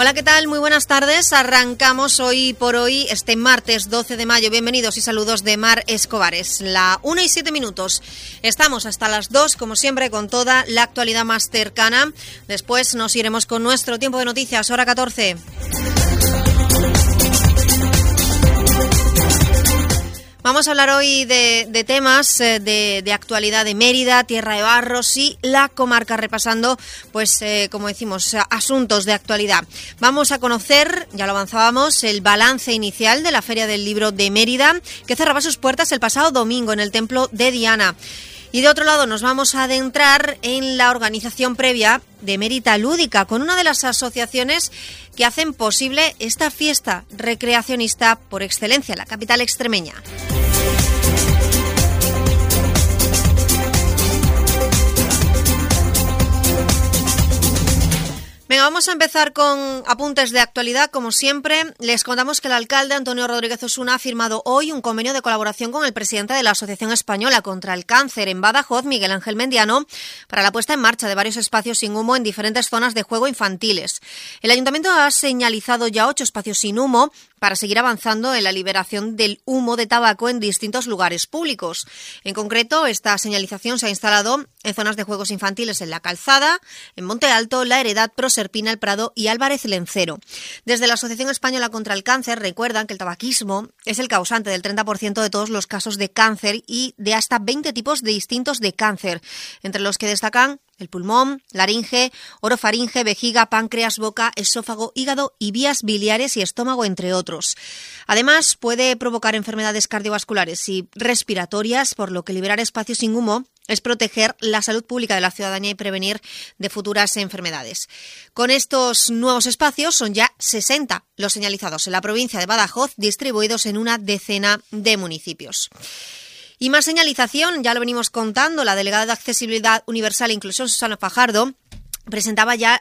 Hola, ¿qué tal? Muy buenas tardes. Arrancamos hoy por hoy, este martes 12 de mayo. Bienvenidos y saludos de Mar Escobares. La 1:07. Estamos hasta las 2, como siempre, con toda la actualidad más cercana. Después nos iremos con nuestro tiempo de noticias, hora 14. Vamos a hablar hoy de temas de actualidad de Mérida, Tierra de Barros y la comarca, repasando, como decimos, asuntos de actualidad. Vamos a conocer, ya lo avanzábamos, el balance inicial de la Feria del Libro de Mérida, que cerraba sus puertas el pasado domingo en el Templo de Diana. Y de otro lado nos vamos a adentrar en la organización previa de Mérida Lúdica, con una de las asociaciones que hacen posible esta fiesta recreacionista por excelencia en la capital extremeña. Venga, vamos a empezar con apuntes de actualidad. Como siempre, les contamos que el alcalde Antonio Rodríguez Osuna ha firmado hoy un convenio de colaboración con el presidente de la Asociación Española contra el Cáncer en Badajoz, Miguel Ángel Mendiano, para la puesta en marcha de varios espacios sin humo en diferentes zonas de juego infantiles. El ayuntamiento ha señalizado ya 8 espacios sin humo para seguir avanzando en la liberación del humo de tabaco en distintos lugares públicos. En concreto, esta señalización se ha instalado en zonas de juegos infantiles en La Calzada, en Monte Alto, La Heredad, Proserpina, El Prado y Álvarez Lencero. Desde la Asociación Española contra el Cáncer recuerdan que el tabaquismo es el causante del 30% de todos los casos de cáncer y de hasta 20 tipos distintos de cáncer, entre los que destacan el pulmón, laringe, orofaringe, vejiga, páncreas, boca, esófago, hígado y vías biliares y estómago, entre otros. Además, puede provocar enfermedades cardiovasculares y respiratorias, por lo que liberar espacios sin humo es proteger la salud pública de la ciudadanía y prevenir de futuras enfermedades. Con estos nuevos espacios son ya 60 los señalizados en la provincia de Badajoz, distribuidos en una decena de municipios. Y más señalización, ya lo venimos contando, la delegada de Accesibilidad Universal e Inclusión, Susana Fajardo, presentaba ya